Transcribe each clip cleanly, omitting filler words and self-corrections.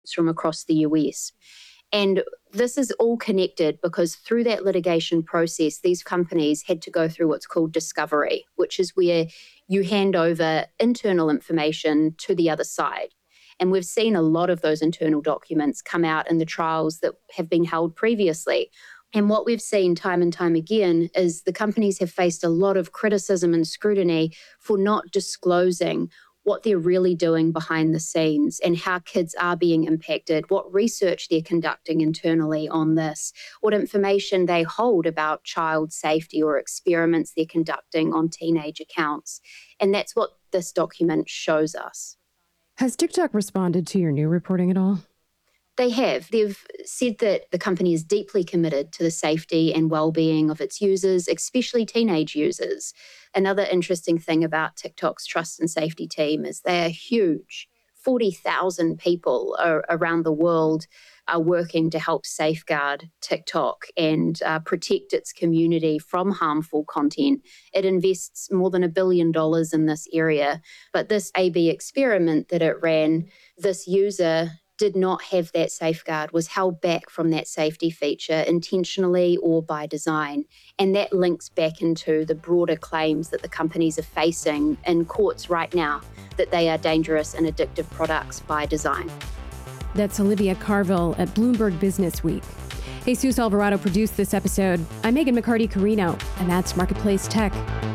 from across the US. And this is all connected because through that litigation process, these companies had to go through what's called discovery, which is where you hand over internal information to the other side. And we've seen a lot of those internal documents come out in the trials that have been held previously. And what we've seen time and time again is the companies have faced a lot of criticism and scrutiny for not disclosing what they're really doing behind the scenes and how kids are being impacted, what research they're conducting internally on this, what information they hold about child safety or experiments they're conducting on teenage accounts. And that's what this document shows us. Has TikTok responded to your new reporting at all? They have. They've said that the company is deeply committed to the safety and well-being of its users, especially teenage users. Another interesting thing about TikTok's trust and safety team is they are huge. 40,000 people around the world are working to help safeguard TikTok and protect its community from harmful content. It invests more than $1 billion in this area. But this A/B experiment that it ran, this user did not have that safeguard, was held back from that safety feature intentionally or by design. And that links back into the broader claims that the companies are facing in courts right now, that they are dangerous and addictive products by design. That's Olivia Carville at Bloomberg Business Week. Jesus Alvarado produced this episode. I'm Megan McCarty-Carino, and that's Marketplace Tech.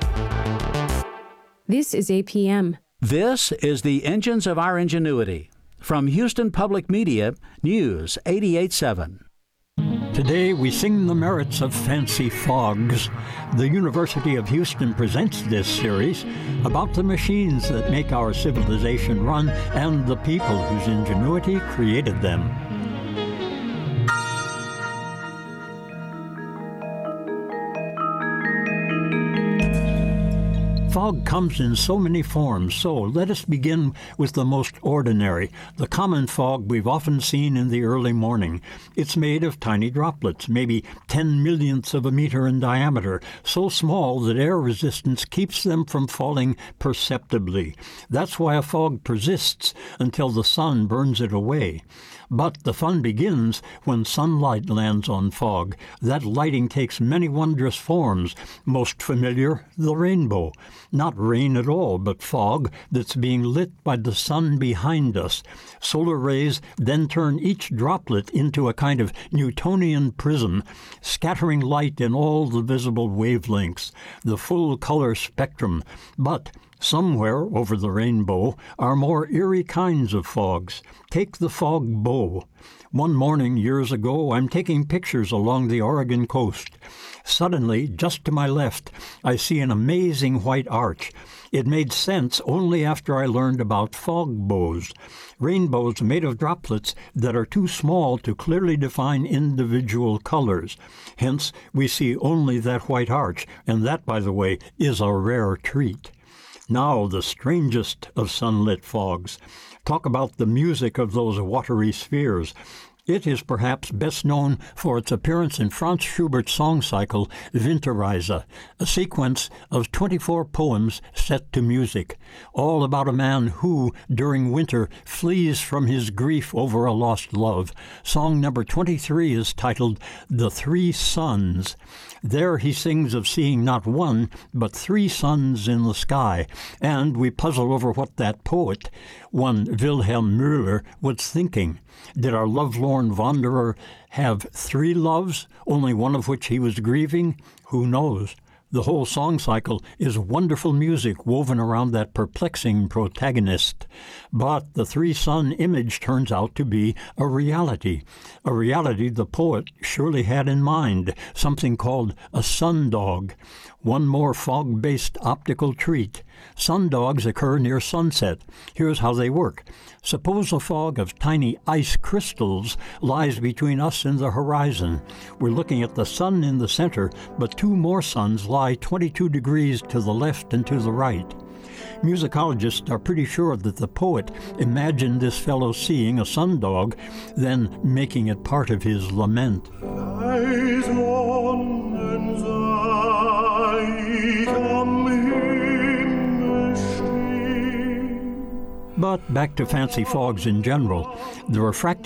This is APM. This is the Engines of Our Ingenuity. From Houston Public Media, News 88.7. Today we sing the merits of fancy fogs. The University of Houston presents this series about the machines that make our civilization run and the people whose ingenuity created them. Fog comes in so many forms, so let us begin with the most ordinary, the common fog we've often seen in the early morning. It's made of tiny droplets, maybe 10 millionths of a meter in diameter, so small that air resistance keeps them from falling perceptibly. That's why a fog persists until the sun burns it away. But the fun begins when sunlight lands on fog. That lighting takes many wondrous forms. Most familiar, the rainbow. Not rain at all, but fog that's being lit by the sun behind us. Solar rays then turn each droplet into a kind of Newtonian prism, scattering light in all the visible wavelengths, the full color spectrum. But somewhere over the rainbow are more eerie kinds of fogs. Take the fog bow. One morning years ago, I'm taking pictures along the Oregon coast. Suddenly, just to my left, I see an amazing white arch. It made sense only after I learned about fog bows. Rainbows made of droplets that are too small to clearly define individual colors. Hence, we see only that white arch, and that, by the way, is a rare treat. Now the strangest of sunlit fogs. Talk about the music of those watery spheres. It is perhaps best known for its appearance in Franz Schubert's song cycle, Winterreise, a sequence of 24 poems set to music, all about a man who, during winter, flees from his grief over a lost love. Song number 23 is titled The Three Suns. There he sings of seeing not one, but three suns in the sky, and we puzzle over what that poet, one Wilhelm Müller, was thinking. Did our lovelorn wanderer have three loves, only one of which he was grieving? Who knows? The whole song cycle is wonderful music woven around that perplexing protagonist. But the three-sun image turns out to be a reality the poet surely had in mind, something called a sundog. One more fog-based optical treat. Sundogs occur near sunset. Here's how they work. Suppose a fog of tiny ice crystals lies between us and the horizon. We're looking at the sun in the center, but two more suns lie 22 degrees to the left and to the right. Musicologists are pretty sure that the poet imagined this fellow seeing a sundog, then making it part of his lament. But back to fancy fogs in general. The refractive